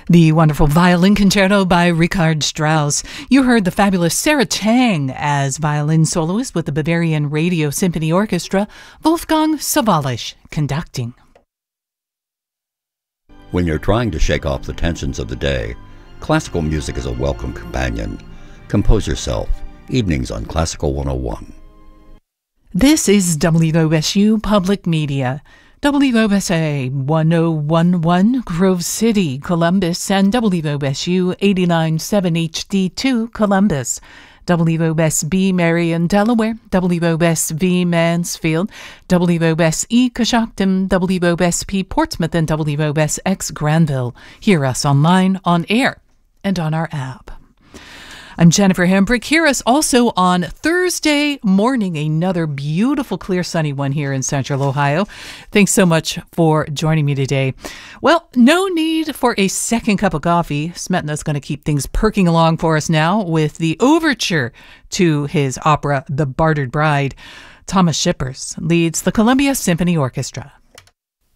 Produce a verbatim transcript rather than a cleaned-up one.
The wonderful violin concerto by Richard Strauss. You heard the fabulous Sarah Chang as violin soloist with the Bavarian Radio Symphony Orchestra, Wolfgang Sawallisch conducting. When you're trying to shake off the tensions of the day, classical music is a welcome companion. Compose yourself. Evenings on Classical one oh one. This is W O S U Public Media. W O S A one oh one point one Grove City, Columbus, and W O S U eighty-nine point seven H D two Columbus. W O S B Marion, Delaware, W O S V Mansfield, W O S E Coshocton, W O S P Portsmouth, and W O S X Granville. Hear us online, on air, and on our app. I'm Jennifer Hambrick. Hear us also on Thursday morning, another beautiful, clear, sunny one here in Central Ohio. Thanks so much for joining me today. Well, no need for a second cup of coffee. Smetana's going to keep things perking along for us now with the overture to his opera, The Bartered Bride. Thomas Shippers leads the Columbia Symphony Orchestra.